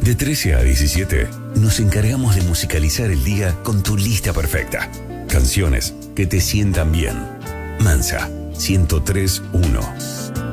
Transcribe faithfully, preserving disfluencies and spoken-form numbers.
De trece a diecisiete, nos encargamos de musicalizar el día con tu lista perfecta. Canciones que te sientan bien. Mansa, ciento tres punto uno.